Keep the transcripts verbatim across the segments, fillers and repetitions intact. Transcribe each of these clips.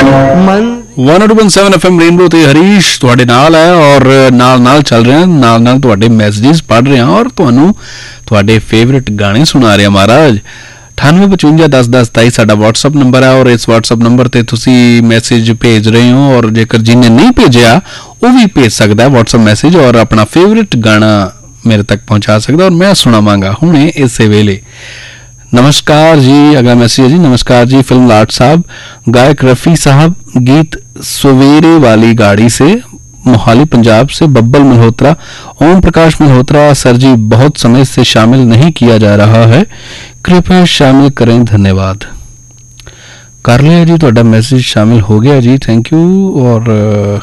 One two one seven F M rainbow ते हरीश तुहाडे नाल है और नाल नाल चल रहे हैं, नाल नाल तुहाडे मैसेजेस पढ़ रहे हैं और तुहानू तुहाडे फेवरेट गाने सुना रहे हैं। महाराज अठानवे पचवंजा दस दस सताई साडा व्हाट्सअप नंबर है और इस व्हाट्सअप नंबर ते तुसी मैसेज भेज रहे हो और जेकर जिन्हें नहीं भेजा वो भी भेज सकता है व्हाट्सअप मैसेज और अपना फेवरेट गाना मेरे तक पहुंचा सकता और मैं सुनावांगा हुणे इस वेले। नमस्कार जी, अगला मैसेज है जी। नमस्कार जी, फिल्म लाट साहब, गायक रफ़ी साहब, गीत सवेरे वाली गाड़ी से, मोहाली पंजाब से बब्बल मल्होत्रा, ओम प्रकाश मल्होत्रा। सर जी बहुत समय से शामिल नहीं किया जा रहा है, कृपया शामिल करें, धन्यवाद। कर लिया जी, ਤੁਹਾਡਾ मैसेज शामिल हो गया जी, थैंक यू। और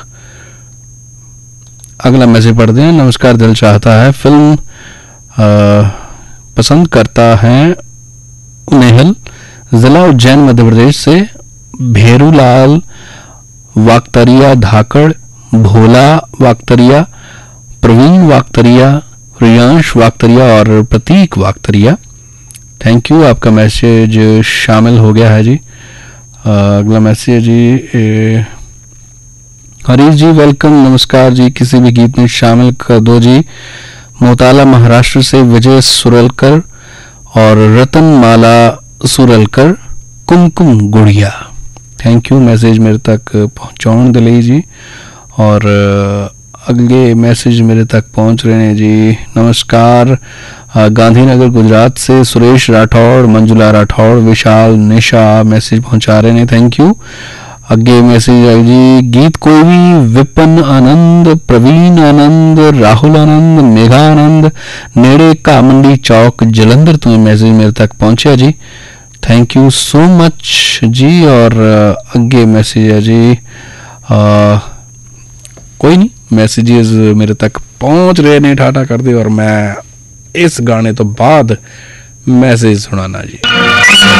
अगला मैसेज पढ़ते हैं। नमस्कार, दिल चाहता है फिल्म आ, पसंद करता है नेहल, जिला उज्जैन मध्य प्रदेश से, भेरूलाल वाक्तरिया धाकड़, भोला वाक्तरिया, प्रवीण वाक्तरिया, रियांश वाक्तरिया और प्रतीक वाक्तरिया। थैंक यू, आपका मैसेज शामिल हो गया है जी। अगला मैसेज जी, ए, हरीश जी वेलकम, नमस्कार जी, किसी भी गीत में शामिल कर दो जी। मोताला महाराष्ट्र से विजय सुरलकर और रतन माला सुरलकर, कुमकुम गुड़िया। थैंक यू, मैसेज मेरे तक पहुँचाने के लिए जी। और अगले मैसेज मेरे तक पहुँच रहे हैं जी। नमस्कार, गांधीनगर गुजरात से सुरेश राठौड़, मंजुला राठौड़, विशाल, निशा मैसेज पहुँचा रहे हैं, थैंक यू। अगे मैसेज आई जी, गीत कोई भी, विपिन आनंद, प्रवीण आनंद, राहुल आनंद, मेघा आनंद, नेड़े घा मंडी चौक जलंधर तो मैसेज मेरे तक पहुंचा जी, थैंक यू सो मच जी। और अगे मैसेज है जी, आ, कोई नहीं, मैसेजेस मेरे तक पहुंच रहे ने ठाठा कर दे और मैं इस गाने तो बाद मैसेज सुनाना जी।